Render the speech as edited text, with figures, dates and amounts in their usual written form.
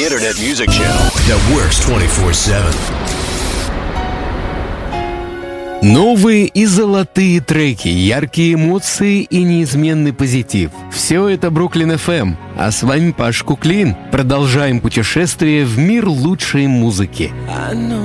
internet music channel that works 24/7. Новые и золотые треки, яркие эмоции и неизменный позитив. Все это Бруклин FM. А с вами Паш Куклин. Продолжаем путешествие в мир лучшей музыки.